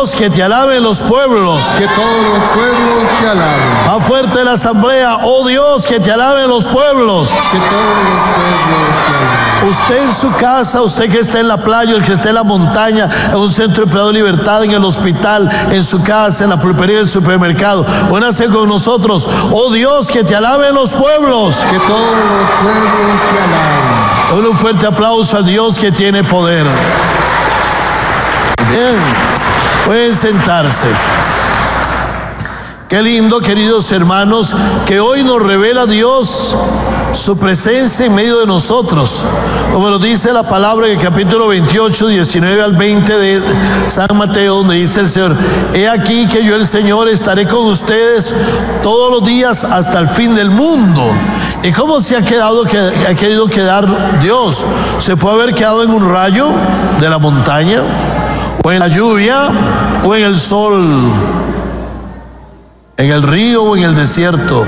Dios, que te alaben los pueblos. Que todos los pueblos te alaben. Más fuerte la asamblea. Oh Dios, que te alaben los pueblos. Que todos los pueblos te alaben. Usted en su casa, usted que está en la playa, el que está en la montaña, en un centro de Prado de Libertad, en el hospital, en su casa, en la pulpería, en el supermercado. Únase con nosotros. Oh Dios, que te alaben los pueblos. Que todos los pueblos te alaben. Un fuerte aplauso a Dios que tiene poder. Bien, pueden sentarse. Qué lindo, queridos hermanos, que hoy nos revela Dios su presencia en medio de nosotros, como nos dice la palabra en el capítulo 28, 19 al 20 de San Mateo, donde dice el Señor: he aquí que yo, el Señor, estaré con ustedes todos los días hasta el fin del mundo. ¿Y cómo se ha querido quedar Dios? ¿Se puede haber quedado en un rayo de la montaña, o en la lluvia, o en el sol, en el río o en el desierto?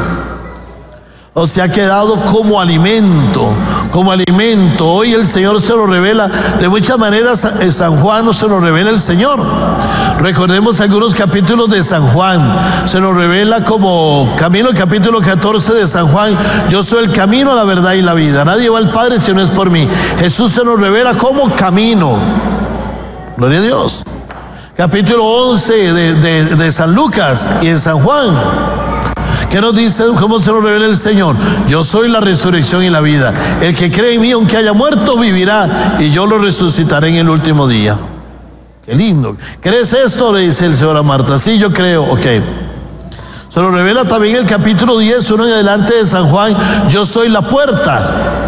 O se ha quedado como alimento, como alimento. Hoy el Señor se lo revela de muchas maneras. En San Juan no se lo revela el Señor. Recordemos algunos capítulos de San Juan. Se nos revela como camino, el capítulo 14 de San Juan: yo soy el camino, la verdad y la vida. Nadie va al Padre si no es por mí. Jesús se nos revela como camino. Gloria a Dios. Capítulo 11 de San Lucas y en San Juan. ¿Qué nos dice? ¿Cómo se nos revela el Señor? Yo soy la resurrección y la vida. El que cree en mí, aunque haya muerto, vivirá, y yo lo resucitaré en el último día. Qué lindo. ¿Crees esto?, le dice el Señor a Marta. Sí, yo creo. Ok. Se nos revela también el capítulo 10, uno en adelante de San Juan: yo soy la puerta.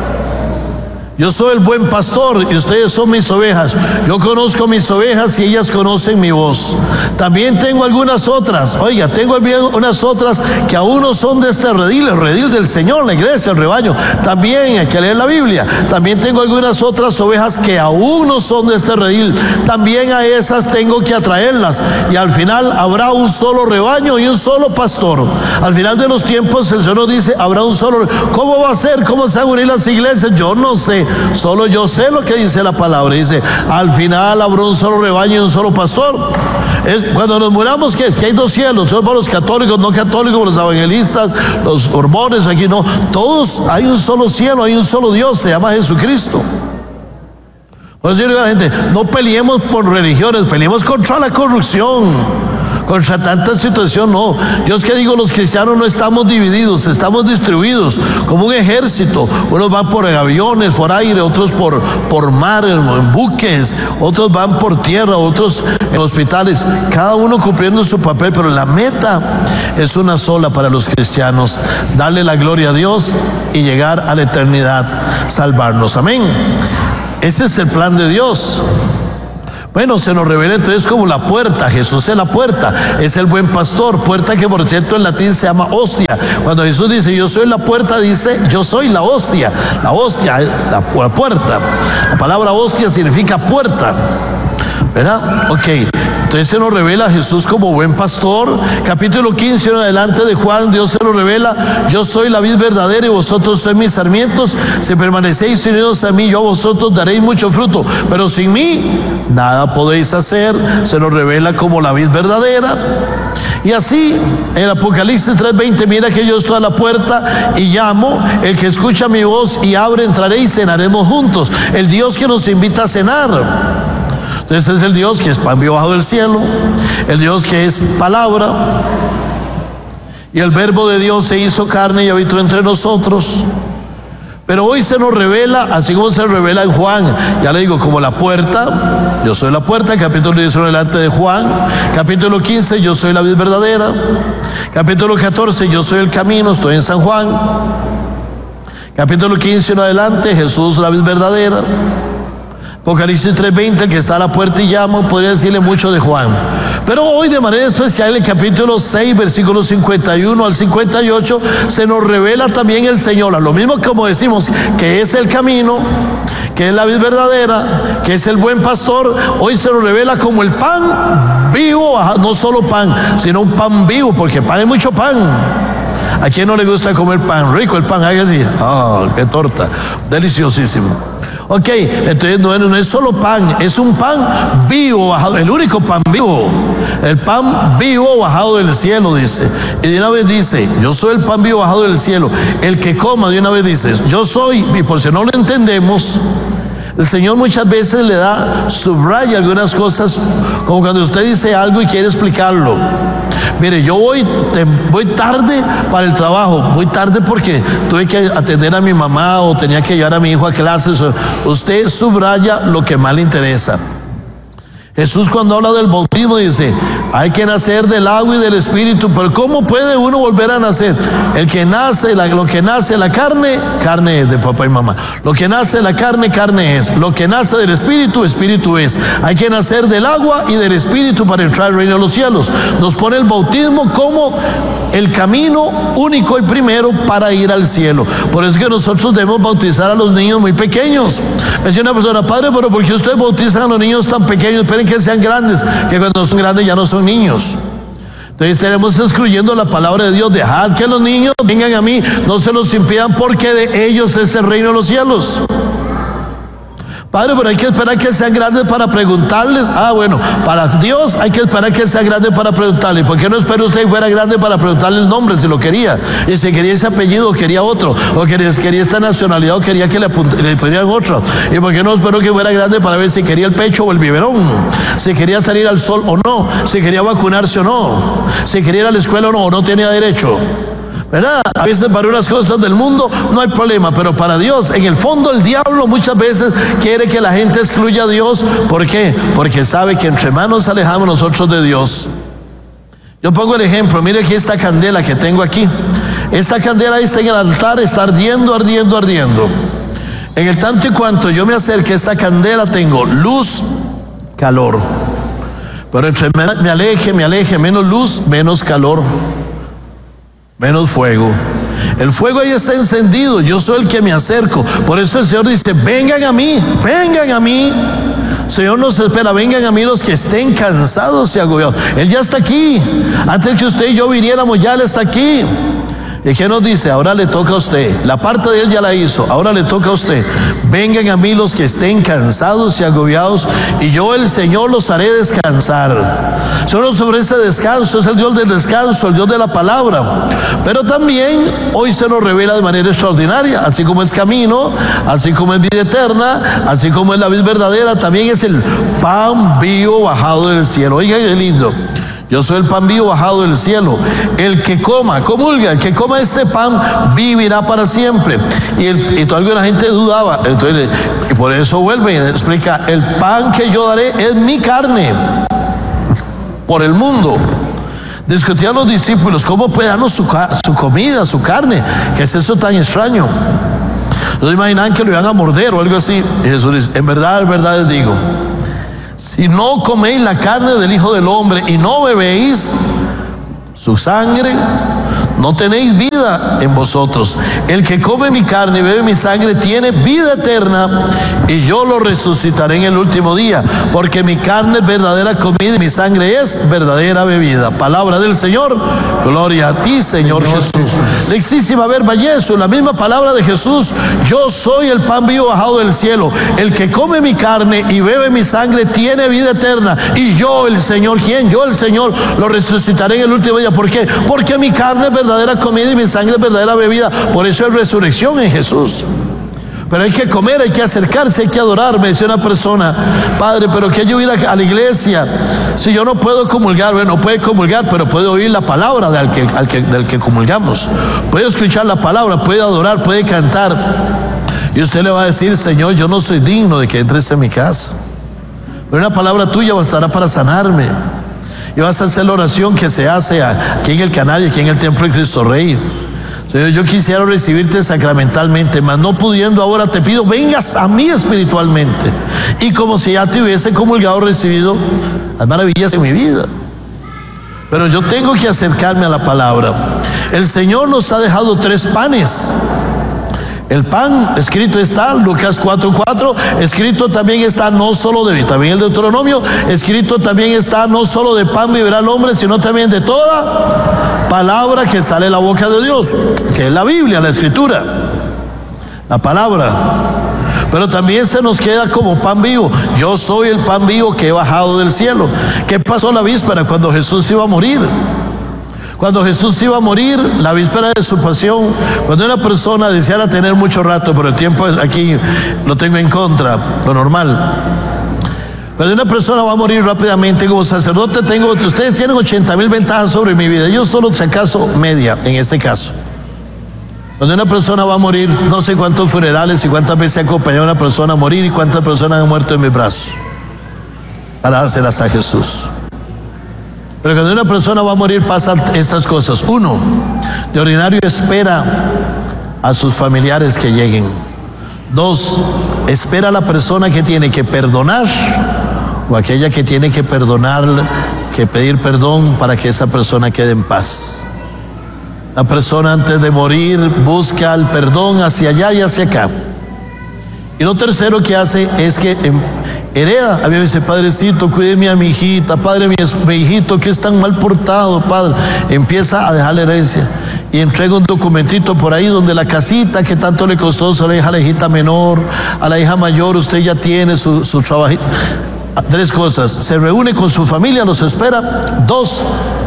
Yo soy el buen pastor y ustedes son mis ovejas. Yo conozco mis ovejas y ellas conocen mi voz. También tengo algunas otras. Oiga, tengo unas otras que aún no son de este redil, el redil del Señor, la iglesia, el rebaño. También hay que leer la Biblia. También tengo algunas otras ovejas que aún no son de este redil. También a esas tengo que atraerlas. Y al final habrá un solo rebaño y un solo pastor. Al final de los tiempos el Señor nos dice: habrá un solo. ¿Cómo va a ser? ¿Cómo se van a unir las iglesias? Yo no sé. Solo yo sé lo que dice la palabra. Dice: al final habrá un solo rebaño y un solo pastor. Cuando nos muramos, ¿qué es? Que hay dos cielos. Son para los católicos, no católicos, los evangelistas, los mormones. Aquí no. Todos, hay un solo cielo, hay un solo Dios, se llama Jesucristo. Por eso yo digo a la gente: no peleemos por religiones, peleemos contra la corrupción, contra tanta situación. No, yo es que digo, los cristianos no estamos divididos, estamos distribuidos como un ejército. Unos van por aviones, por aire, otros por mar, en buques, otros van por tierra, otros en hospitales, cada uno cumpliendo su papel, pero la meta es una sola para los cristianos: darle la gloria a Dios y llegar a la eternidad, salvarnos. Amén. Ese es el plan de Dios. Bueno, se nos revela entonces como la puerta. Jesús es la puerta, es el buen pastor. Puerta que, por cierto, en latín se llama hostia. Cuando Jesús dice: yo soy la puerta, dice: yo soy la hostia. La hostia, la puerta. La palabra hostia significa puerta, ¿verdad? Ok. Entonces se nos revela a Jesús como buen pastor. Capítulo 15 en adelante de Juan, Dios se nos revela: yo soy la vid verdadera y vosotros sois mis sarmientos. Si permanecéis unidos a mí, yo a vosotros daréis mucho fruto, pero sin mí nada podéis hacer. Se nos revela como la vid verdadera. Y así en el Apocalipsis 3:20: mira que yo estoy a la puerta y llamo. El que escucha mi voz y abre, entraré y cenaremos juntos. El Dios que nos invita a cenar. Entonces es el Dios que es pan vivo bajado del cielo, el Dios que es palabra, y el verbo de Dios se hizo carne y habitó entre nosotros. Pero hoy se nos revela, así como se revela en Juan, ya le digo, como la puerta. Yo soy la puerta, capítulo 10 delante de Juan. Capítulo 15, yo soy la vid verdadera. Capítulo 14, yo soy el camino, estoy en San Juan. Capítulo 15 en adelante, Jesús la vid verdadera. Apocalipsis 3:20, el que está a la puerta y llama, podría decirle mucho de Juan. Pero hoy de manera especial, el capítulo 6, versículos 51 al 58, se nos revela también el Señor. A lo mismo como decimos que es el camino, que es la vid verdadera, que es el buen pastor, hoy se nos revela como el pan vivo, no solo pan, sino un pan vivo, porque pan hay mucho pan. ¿A quién no le gusta comer pan? Rico el pan, haga así, qué torta, deliciosísimo. Ok, entonces no es solo pan, es un pan vivo bajado, el único pan vivo, el pan vivo bajado del cielo, dice. Y de una vez dice, yo soy el pan vivo bajado del cielo. El que coma, de una vez dice, yo soy, y por si no lo entendemos, el Señor muchas veces le subraya algunas cosas, como cuando usted dice algo y quiere explicarlo. Mire, yo voy tarde para el trabajo, voy tarde porque tuve que atender a mi mamá o tenía que llevar a mi hijo a clases. Usted subraya lo que más le interesa. Jesús, cuando habla del bautismo, dice, hay que nacer del agua y del espíritu. Pero ¿cómo puede uno volver a nacer? Lo que nace de la carne, carne es de papá y mamá. Lo que nace de la carne, carne es. Lo que nace del espíritu, espíritu es. Hay que nacer del agua y del espíritu para entrar al reino de los cielos. Nos pone el bautismo como el camino único y primero para ir al cielo. Por eso es que nosotros debemos bautizar a los niños muy pequeños. Me decía una persona, padre, pero ¿por qué ustedes bautizan a los niños tan pequeños? Esperen que sean grandes, que cuando son grandes ya no son niños. Entonces tenemos excluyendo la palabra de Dios. Dejad que los niños vengan a mí, no se los impidan, porque de ellos es el reino de los cielos. Padre, pero hay que esperar que sean grandes para preguntarles. Bueno, para Dios hay que esperar que sean grandes para preguntarle. ¿Por qué no espera usted que fuera grande para preguntarle el nombre si lo quería? Y si quería ese apellido o quería otro, o quería esta nacionalidad o quería que le pidieran otro. ¿Y por qué no esperó que fuera grande para ver si quería el pecho o el biberón? Si quería salir al sol o no, si quería vacunarse o no, si quería ir a la escuela o no tenía derecho. ¿Verdad? A veces para unas cosas del mundo no hay problema, pero para Dios, en el fondo el diablo muchas veces quiere que la gente excluya a Dios. ¿Por qué? Porque sabe que entre más nos alejamos nosotros de Dios. Yo pongo el ejemplo, mire aquí esta candela que tengo aquí. Esta candela ahí está en el altar, está ardiendo, ardiendo, ardiendo. En el tanto y cuanto yo me acerque a esta candela tengo luz, calor. Pero entre me aleje, menos luz, menos calor, menos fuego. El fuego ahí está encendido, yo soy el que me acerco. Por eso el Señor dice, vengan a mí, vengan a mí. El Señor nos espera, vengan a mí los que estén cansados y agobiados. Él ya está aquí. Antes que usted y yo viniéramos, ya Él está aquí. ¿Y qué nos dice? Ahora le toca a usted. La parte de Él ya la hizo, ahora le toca a usted. Vengan a mí los que estén cansados y agobiados, y yo, el Señor, los haré descansar. El Señor nos ofrece descanso, es el Dios del descanso, el Dios de la palabra. Pero también hoy se nos revela de manera extraordinaria, así como es camino, así como es vida eterna, así como es la vida verdadera, también es el pan vivo bajado del cielo. Oigan qué lindo. Yo soy el pan vivo bajado del cielo. El que coma, comulga, el que coma este pan vivirá para siempre. Y todavía la gente dudaba. Entonces, y por eso vuelve y explica, el pan que yo daré es mi carne por el mundo. Discutían los discípulos, ¿cómo puede darnos su comida, su carne? ¿Qué es eso tan extraño? No imaginan que lo iban a morder o algo así. Y Jesús dice, en verdad les digo, si no coméis la carne del Hijo del Hombre y no bebéis su sangre, no tenéis vida en vosotros. El que come mi carne y bebe mi sangre tiene vida eterna, y yo lo resucitaré en el último día, porque mi carne es verdadera comida y mi sangre es verdadera bebida. Palabra del Señor. Gloria a ti, Señor Jesús. Lexísima verba Jesús, la misma palabra de Jesús. Yo soy el pan vivo bajado del cielo. El que come mi carne y bebe mi sangre tiene vida eterna, y yo, el Señor, ¿quién? Yo, el Señor, lo resucitaré en el último día. ¿Por qué? Porque mi carne es verdadera comida y mi sangre es verdadera bebida. Por eso es resurrección en Jesús. Pero hay que comer, hay que acercarse, hay que adorar. Me decía una persona, padre, pero que yo ir a la iglesia si yo no puedo comulgar. Bueno, no puede comulgar, pero puede oír la palabra del que comulgamos. Puede escuchar la palabra, puede adorar, puede cantar. Y usted le va a decir, Señor, yo no soy digno de que entres en mi casa, pero una palabra tuya bastará para sanarme. Y vas a hacer la oración que se hace aquí en el canal y aquí en el templo de Cristo Rey. Señor, yo quisiera recibirte sacramentalmente, mas no pudiendo ahora te pido vengas a mí espiritualmente, y como si ya te hubiese comulgado, recibido las maravillas de mi vida. Pero yo tengo que acercarme a la palabra. El Señor nos ha dejado 3 panes. El pan, escrito está, Lucas 4:4, escrito también está no solo de, también el Deuteronomio, escrito también está no solo de pan vivirá el hombre, sino también de toda palabra que sale de la boca de Dios, que es la Biblia, la Escritura, la palabra. pero también se nos queda como pan vivo. Yo soy el pan vivo que he bajado del cielo. ¿Qué pasó la víspera cuando Jesús iba a morir? Cuando Jesús iba a morir, la víspera de su pasión, cuando una persona deseara tener mucho rato, pero el tiempo aquí lo tengo en contra, lo normal. Cuando una persona va a morir rápidamente, como sacerdote ustedes tienen 80,000 ventajas sobre mi vida, yo solo si acaso media en este caso. Cuando una persona va a morir, no sé cuántos funerales y cuántas veces he acompañado a una persona a morir y cuántas personas han muerto en mis brazos para dárselas a Jesús. Pero cuando una persona va a morir pasan estas cosas. Uno, de ordinario espera a sus familiares que lleguen. Dos, espera a la persona que tiene que perdonar o aquella que tiene que perdonar, que pedir perdón para que esa persona quede en paz. La persona antes de morir busca el perdón hacia allá y hacia acá. Y lo tercero que hace es que hereda. A mí me dice, padrecito, cuídeme a mi hijita, padre, mi hijito que es tan mal portado, padre. Empieza a dejar la herencia y entrega un documentito por ahí donde la casita que tanto le costó se la deja a la hijita menor, a la hija mayor usted ya tiene su trabajito. Tres cosas: se reúne con su familia, los espera. Dos,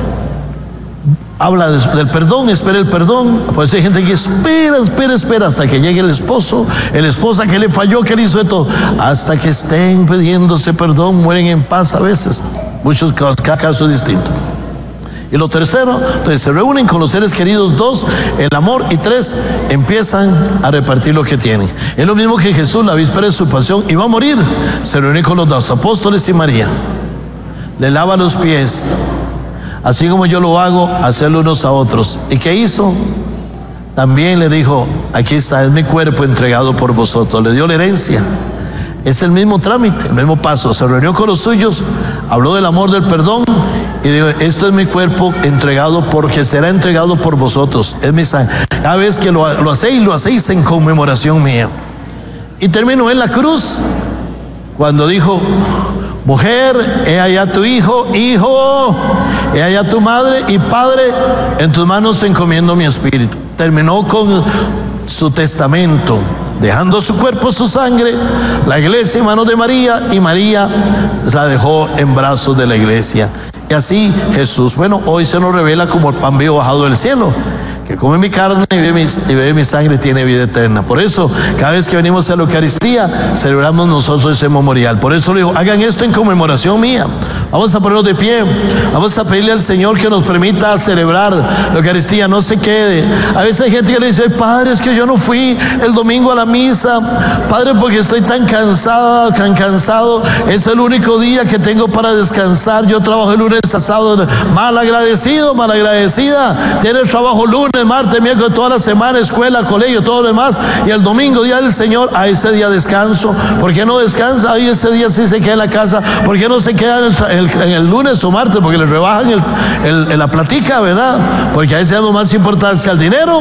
habla del perdón, espera el perdón. Por eso hay gente que espera hasta que llegue el esposo, la esposa que le falló, que le hizo de todo. Hasta que estén pidiéndose perdón, mueren en paz a veces. Muchos casos, cada caso es distinto. Y lo tercero, entonces se reúnen con los seres queridos. Dos, el amor. Y tres, empiezan a repartir lo que tienen. Es lo mismo que Jesús, la víspera de su pasión, iba a morir. Se reúne con los dos apóstoles y María. Le lava los pies. Así como yo lo hago, hacerlo unos a otros. ¿Y qué hizo? También le dijo, aquí está, es mi cuerpo entregado por vosotros. Le dio la herencia. Es el mismo trámite, el mismo paso. Se reunió con los suyos, habló del amor, del perdón, y dijo, esto es mi cuerpo entregado porque será entregado por vosotros. Es mi sangre. Cada vez que lo hacéis en conmemoración mía. Y terminó en la cruz, cuando dijo, mujer, he allá tu hijo, he allá tu madre, y Padre, en tus manos encomiendo mi espíritu. Terminó con su testamento, dejando su cuerpo, su sangre, la iglesia en manos de María, y María la dejó en brazos de la iglesia. Y así Jesús, hoy se nos revela como el pan vivo bajado del cielo, que come mi carne y bebe mi sangre, tiene vida eterna. Por eso, cada vez que venimos a la Eucaristía, celebramos nosotros ese memorial. Por eso le digo, hagan esto en conmemoración mía. Vamos a ponernos de pie, vamos a pedirle al Señor que nos permita celebrar la Eucaristía, no se quede. A veces hay gente que le dice, Padre, es que yo no fui el domingo a la misa, Padre, porque estoy tan cansado, es el único día que tengo para descansar, yo trabajo el lunes a sábado. Mal agradecida, tiene el trabajo lunes, martes, miércoles, toda la semana, escuela, colegio, todo lo demás, y el domingo, día del Señor, a ese día descanso. ¿Por qué no descansa? Ahí ese día sí se queda en la casa. ¿Por qué no se queda en el lunes o martes? Porque le rebajan la platica, ¿verdad? Porque ahí se da más importancia al dinero